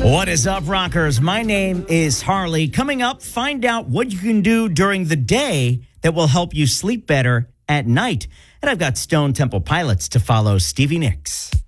What is up, rockers? My name is Harley. Coming up, find out what you can do during the day that will help you sleep better at night. And I've got Stone Temple Pilots to follow Stevie Nicks.